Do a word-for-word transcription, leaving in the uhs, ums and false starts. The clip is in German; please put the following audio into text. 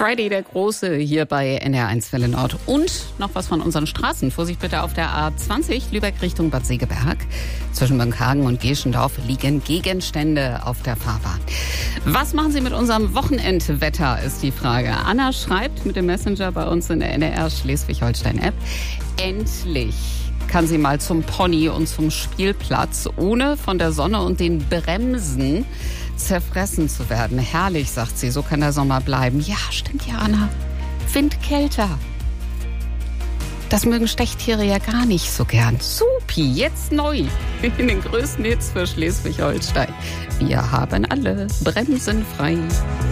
Friday der Große hier bei N D R eins Welle Nord. Und noch was von unseren Straßen. Vorsicht bitte auf der A zwanzig, Lübeck Richtung Bad Segeberg. Zwischen Bönkhagen und Geschendorf liegen Gegenstände auf der Fahrbahn. Was machen Sie mit unserem Wochenendwetter, ist die Frage. Anna schreibt mit dem Messenger bei uns in der N D R Schleswig-Holstein-App. Endlich kann sie mal zum Pony und zum Spielplatz, ohne von der Sonne und den Bremsen zerfressen zu werden. Herrlich, sagt sie, so kann der Sommer bleiben. Ja, stimmt ja, Anna. Wind kälter. Das mögen Stechtiere ja gar nicht so gern. Supi, jetzt neu in den größten Hits für Schleswig-Holstein. Wir haben alle Bremsen frei.